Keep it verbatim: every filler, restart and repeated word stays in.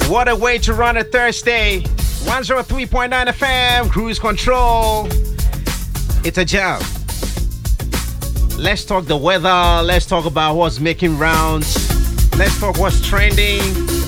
What a way to run a Thursday. one oh three point nine F M, Cruise Control. It's a jam. Let's talk the weather. Let's talk about what's making rounds. Let's talk what's trending.